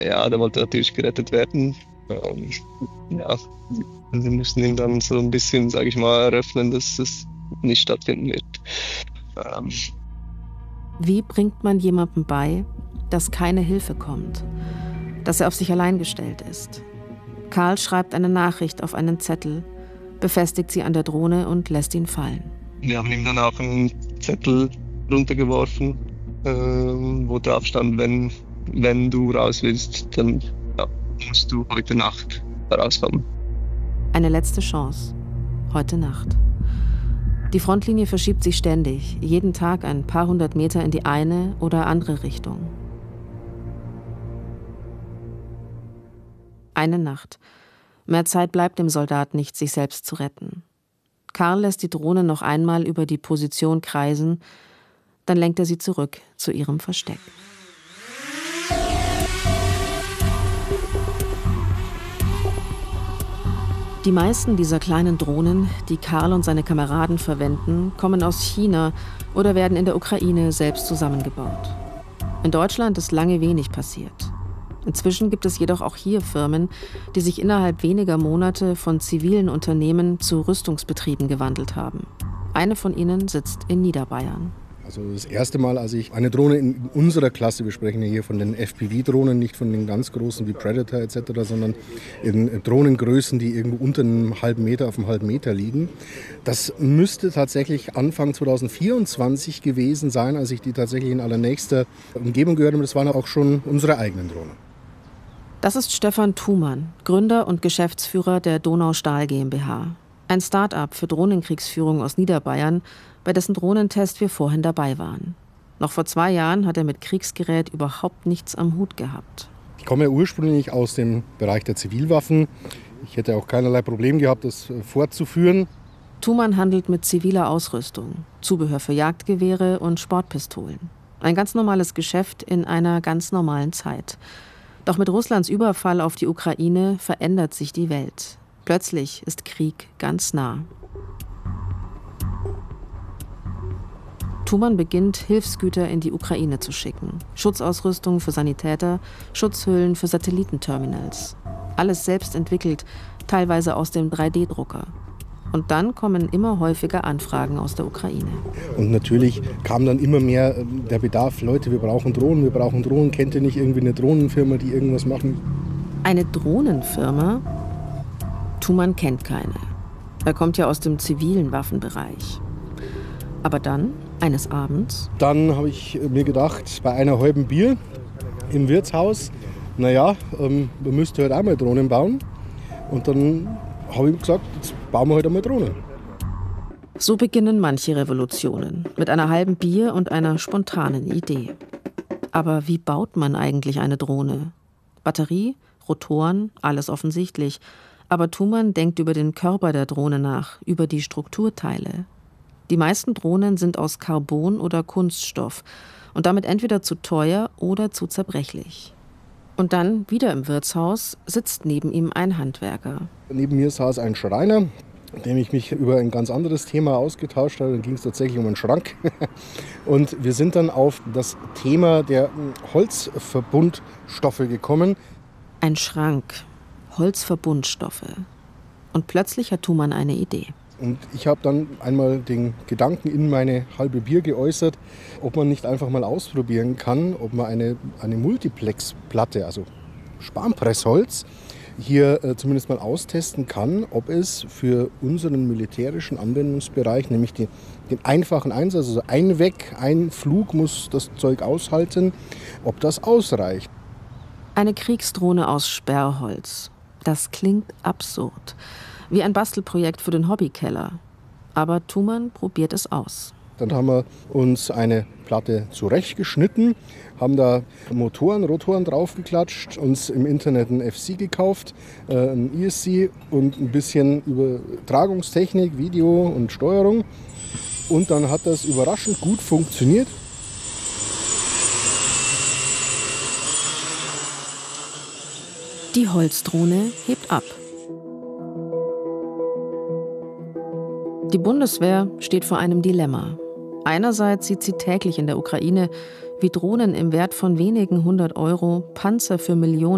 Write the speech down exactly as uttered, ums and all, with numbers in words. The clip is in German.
Ja, der wollte natürlich gerettet werden. Ähm, ja, wir müssen ihm dann so ein bisschen, sage ich mal, eröffnen, dass es nicht stattfinden wird. Ähm, Wie bringt man jemandem bei, dass keine Hilfe kommt, dass er auf sich allein gestellt ist? Karl schreibt eine Nachricht auf einen Zettel, befestigt sie an der Drohne und lässt ihn fallen. Wir haben ihm dann auch einen Zettel runtergeworfen, ähm, wo drauf stand, wenn, wenn du raus willst, dann ja, musst du heute Nacht rauskommen. Eine letzte Chance. Heute Nacht. Die Frontlinie verschiebt sich ständig, jeden Tag ein paar hundert Meter in die eine oder andere Richtung. Eine Nacht. Mehr Zeit bleibt dem Soldat nicht, sich selbst zu retten. Karl lässt die Drohne noch einmal über die Position kreisen, dann lenkt er sie zurück zu ihrem Versteck. Die meisten dieser kleinen Drohnen, die Karl und seine Kameraden verwenden, kommen aus China oder werden in der Ukraine selbst zusammengebaut. In Deutschland ist lange wenig passiert. Inzwischen gibt es jedoch auch hier Firmen, die sich innerhalb weniger Monate von zivilen Unternehmen zu Rüstungsbetrieben gewandelt haben. Eine von ihnen sitzt in Niederbayern. Also das erste Mal, als ich eine Drohne in unserer Klasse, wir sprechen ja hier von den F P V-Drohnen, nicht von den ganz großen wie Predator et cetera, sondern in Drohnengrößen, die irgendwo unter einem halben Meter auf einem halben Meter liegen. Das müsste tatsächlich Anfang zwanzig vierundzwanzig gewesen sein, als ich die tatsächlich in allernächster Umgebung gehört habe. Das waren auch schon unsere eigenen Drohnen. Das ist Stefan Thumann, Gründer und Geschäftsführer der Donau Stahl GmbH. Ein Start-up für Drohnenkriegsführung aus Niederbayern, bei dessen Drohnentest wir vorhin dabei waren. Noch vor zwei Jahren hat er mit Kriegsgerät überhaupt nichts am Hut gehabt. Ich komme ja ursprünglich aus dem Bereich der Zivilwaffen. Ich hätte auch keinerlei Problem gehabt, das fortzuführen. Thumann handelt mit ziviler Ausrüstung, Zubehör für Jagdgewehre und Sportpistolen. Ein ganz normales Geschäft in einer ganz normalen Zeit. Doch mit Russlands Überfall auf die Ukraine verändert sich die Welt. Plötzlich ist Krieg ganz nah. Thumann beginnt, Hilfsgüter in die Ukraine zu schicken. Schutzausrüstung für Sanitäter, Schutzhüllen für Satellitenterminals. Alles selbst entwickelt, teilweise aus dem drei D Drucker. Und dann kommen immer häufiger Anfragen aus der Ukraine. Und natürlich kam dann immer mehr der Bedarf, Leute, wir brauchen Drohnen, wir brauchen Drohnen. Kennt ihr nicht irgendwie eine Drohnenfirma, die irgendwas machen? Eine Drohnenfirma? Thumann kennt keine. Er kommt ja aus dem zivilen Waffenbereich. Aber dann, eines Abends... Dann habe ich mir gedacht, bei einer halben Bier im Wirtshaus, naja, ähm, wir müssten heute auch mal Drohnen bauen. Und dann habe ich gesagt, jetzt bauen wir heute einmal Drohnen. So beginnen manche Revolutionen, mit einer halben Bier und einer spontanen Idee. Aber wie baut man eigentlich eine Drohne? Batterie, Rotoren, alles offensichtlich. Aber Thumann denkt über den Körper der Drohne nach, über die Strukturteile. Die meisten Drohnen sind aus Carbon oder Kunststoff und damit entweder zu teuer oder zu zerbrechlich. Und dann, wieder im Wirtshaus, sitzt neben ihm ein Handwerker. Neben mir saß ein Schreiner, mit dem ich mich über ein ganz anderes Thema ausgetauscht habe. Dann ging es tatsächlich um einen Schrank. Und wir sind dann auf das Thema der Holzverbundstoffe gekommen. Ein Schrank, Holzverbundstoffe. Und plötzlich hat Thumann eine Idee. Und ich habe dann einmal den Gedanken in meine halbe Bier geäußert, ob man nicht einfach mal ausprobieren kann, ob man eine, eine Multiplex-Platte, also Spanpressholz, hier äh, zumindest mal austesten kann, ob es für unseren militärischen Anwendungsbereich, nämlich die, den einfachen Einsatz, also ein Weg, ein Flug muss das Zeug aushalten, ob das ausreicht. Eine Kriegsdrohne aus Sperrholz. Das klingt absurd. Wie ein Bastelprojekt für den Hobbykeller. Aber Thumann probiert es aus. Dann haben wir uns eine Platte zurechtgeschnitten, haben da Motoren, Rotoren draufgeklatscht, uns im Internet ein F C gekauft, äh, ein E S C und ein bisschen Übertragungstechnik, Video und Steuerung. Und dann hat das überraschend gut funktioniert. Die Holzdrohne hebt ab. Die Bundeswehr steht vor einem Dilemma. Einerseits sieht sie täglich in der Ukraine, wie Drohnen im Wert von wenigen hundert Euro Panzer für Millionen